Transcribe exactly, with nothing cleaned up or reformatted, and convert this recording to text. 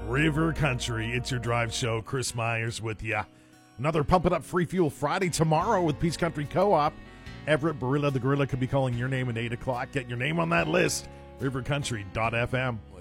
River Country. It's your drive show. Chris Myers with ya. Another Pump It Up Free Fuel Friday tomorrow with Peace Country Co-op. Everett Barilla the Gorilla could be calling your name at eight o'clock. Get your name on that list. river country dot f m.